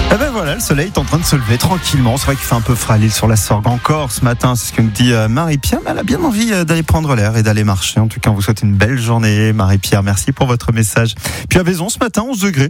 Eh ben voilà, le soleil est en train de se lever tranquillement. C'est vrai qu'il fait un peu fragile sur la Sorgue encore ce matin. C'est ce que nous dit Marie-Pierre. Mais elle a bien envie d'aller prendre l'air et d'aller marcher. En tout cas, on vous souhaite une belle journée, Marie-Pierre. Merci pour votre message. Puis à Vaison, ce matin, 11 degrés.